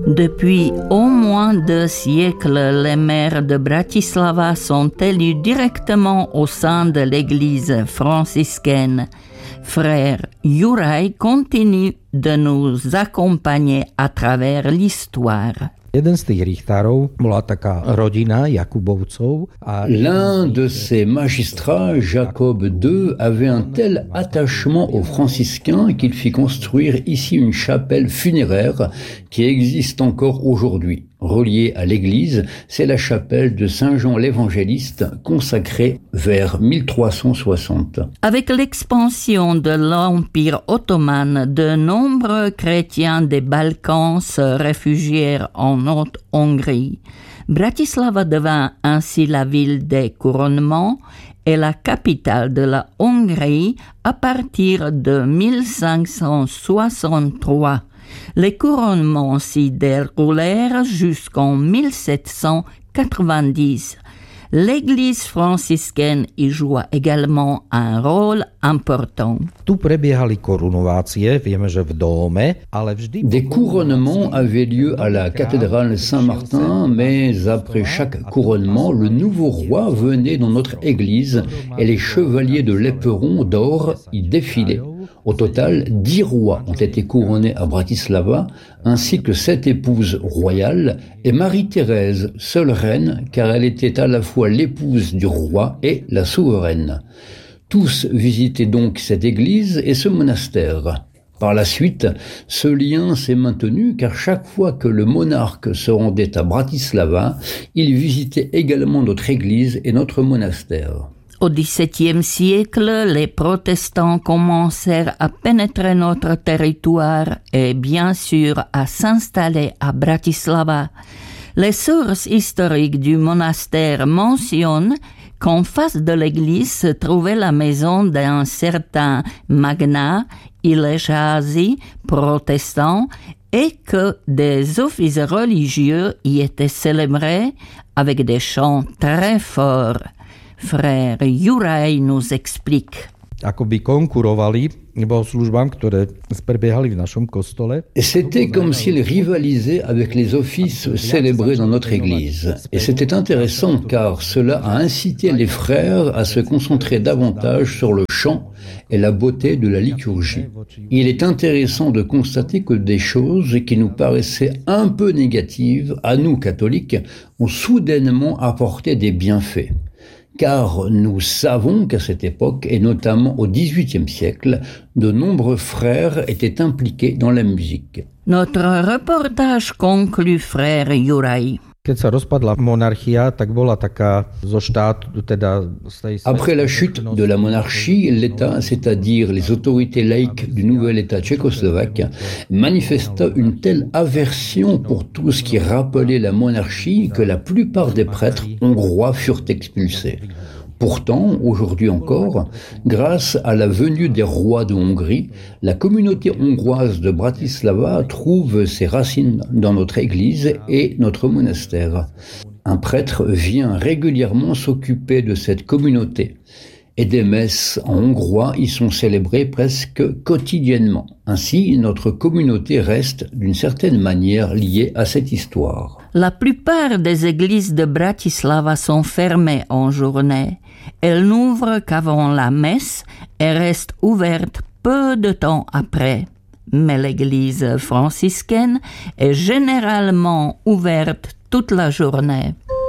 Depuis au moins 2 siècles, les maires de Bratislava sont élus directement au sein de l'église franciscaine. Frère Juraj continue de nous accompagner à travers l'histoire. L'un de ces magistrats, Jacob II, avait un tel attachement aux franciscains qu'il fit construire ici une chapelle funéraire qui existe encore aujourd'hui. Reliée à l'église, c'est la chapelle de Saint Jean l'Évangéliste consacrée vers 1360. Avec l'expansion de l'Empire ottoman, de nombreux chrétiens des Balkans se réfugièrent en Haute-Hongrie. Bratislava devint ainsi la ville des couronnements et la capitale de la Hongrie à partir de 1563. Les couronnements s'y déroulèrent jusqu'en 1790. L'église franciscaine y joua également un rôle important. Des couronnements avaient lieu à la cathédrale Saint-Martin, mais après chaque couronnement, le nouveau roi venait dans notre église et les chevaliers de l'éperon d'or y défilaient. Au total, 10 rois ont été couronnés à Bratislava, ainsi que 7 épouses royales, et Marie-Thérèse, seule reine, car elle était à la fois l'épouse du roi et la souveraine. Tous visitaient donc cette église et ce monastère. Par la suite, ce lien s'est maintenu car chaque fois que le monarque se rendait à Bratislava, il visitait également notre église et notre monastère. Au XVIIe siècle, les protestants commencèrent à pénétrer notre territoire et bien sûr à s'installer à Bratislava. Les sources historiques du monastère mentionnent qu'en face de l'église se trouvait la maison d'un certain magnat Ileshasi, protestant, et que des offices religieux y étaient célébrés avec des chants très forts. Frère Juraj nous explique. C'était comme s'ils rivalisaient avec les offices célébrés dans notre église. Et c'était intéressant car cela a incité les frères à se concentrer davantage sur le chant et la beauté de la liturgie. Il est intéressant de constater que des choses qui nous paraissaient un peu négatives, à nous catholiques, ont soudainement apporté des bienfaits. Car nous savons qu'à cette époque, et notamment au XVIIIe siècle, de nombreux frères étaient impliqués dans la musique. Notre reportage conclut, frère Juraj. Après la chute de la monarchie, l'État, c'est-à-dire les autorités laïques du nouvel État tchécoslovaque, manifesta une telle aversion pour tout ce qui rappelait la monarchie que la plupart des prêtres hongrois furent expulsés. Pourtant, aujourd'hui encore, grâce à la venue des rois de Hongrie, la communauté hongroise de Bratislava trouve ses racines dans notre église et notre monastère. Un prêtre vient régulièrement s'occuper de cette communauté et des messes en hongrois y sont célébrées presque quotidiennement. Ainsi, notre communauté reste d'une certaine manière liée à cette histoire. La plupart des églises de Bratislava sont fermées en journée. Elles n'ouvrent qu'avant la messe et restent ouvertes peu de temps après. Mais l'église franciscaine est généralement ouverte toute la journée.